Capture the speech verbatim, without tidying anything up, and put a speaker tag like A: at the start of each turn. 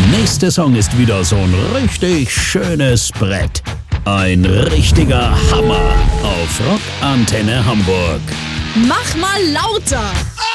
A: nächste Song ist wieder so ein richtig schönes Brett. Ein richtiger Hammer auf Rockantenne Hamburg.
B: Mach mal lauter!